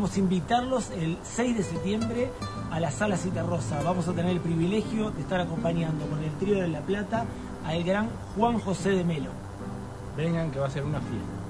queremos invitarlos el 6 de septiembre a la Sala Citarrosa. Vamos a tener el privilegio de estar acompañando con el Trío de La Plata al gran Juan José de Melo. Vengan, que va a ser una fiesta.